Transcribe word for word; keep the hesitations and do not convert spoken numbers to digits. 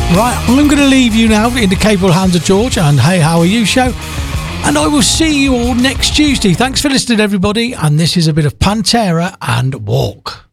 Right, I'm going to leave you now in the capable hands of George and Hey How Are You show, and I will see you all next Tuesday. Thanks for listening, everybody, and this is a bit of Pantera and Walk.